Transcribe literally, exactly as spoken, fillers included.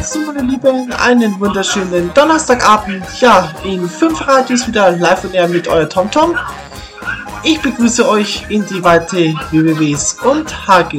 So, meine Lieben, einen wunderschönen Donnerstagabend. Ja, in fünf Radios wieder live und näher mit euer TomTom. Ich begrüße euch in die Weite W W Ws und H Gs.